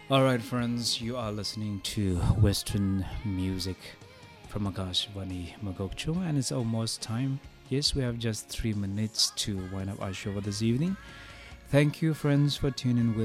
Alright, friends, you are listening to Western music from Akashvani Magokcho, and it's almost time. Yes, we have just 3 minutes to wind up our show for this evening. Thank you, friends, for tuning in with